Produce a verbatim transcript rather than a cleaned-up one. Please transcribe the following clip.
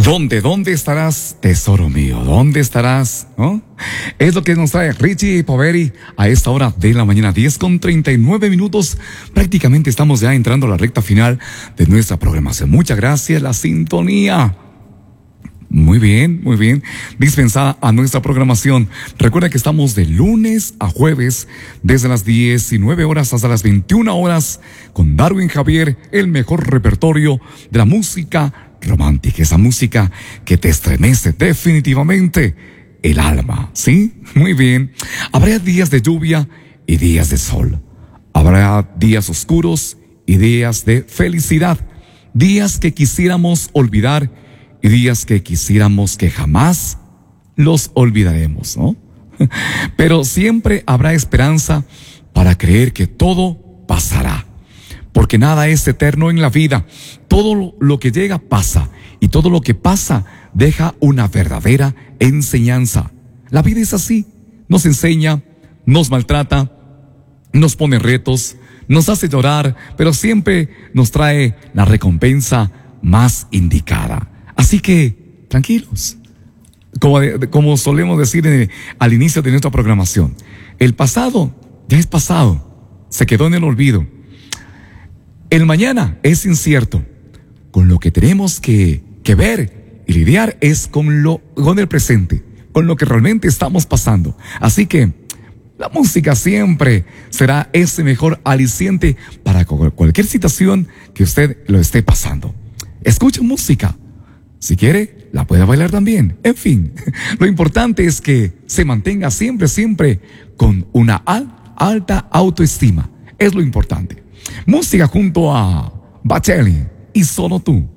¿Dónde, dónde estarás, tesoro mío? ¿Dónde estarás? ¿No? Es lo que nos trae Richie Poveri a esta hora de la mañana, diez con treinta y nueve minutos. Prácticamente estamos ya entrando a la recta final de nuestra programación. Muchas gracias, la sintonía. Muy bien, muy bien. Dispensada a nuestra programación. Recuerda que estamos de lunes a jueves, desde las diecinueve horas hasta las veintiuna horas, con Darwin Javier, el mejor repertorio de la música romántica, esa música que te estremece definitivamente el alma, ¿sí? Muy bien. Habrá días de lluvia y días de sol. Habrá días oscuros y días de felicidad. Días que quisiéramos olvidar y días que quisiéramos que jamás los olvidaremos, ¿no? Pero siempre habrá esperanza para creer que todo pasará. Porque nada es eterno en la vida. Todo lo que llega pasa. Y todo lo que pasa deja una verdadera enseñanza. La vida es así. Nos enseña, nos maltrata, nos pone retos, nos hace llorar, pero siempre nos trae la recompensa más indicada. Así que, tranquilos. Como, como solemos decir en, al inicio de nuestra programación, el pasado ya es pasado. Se quedó en el olvido. El mañana es incierto. Con lo que tenemos que, que ver y lidiar es con, lo, con el presente, con lo que realmente estamos pasando. Así que la música siempre será ese mejor aliciente para cualquier situación que usted lo esté pasando. Escuche música. Si quiere, la puede bailar también. En fin, lo importante es que se mantenga siempre, siempre con una al, alta autoestima. Es lo importante. Música junto a Bacheli y Solo Tú.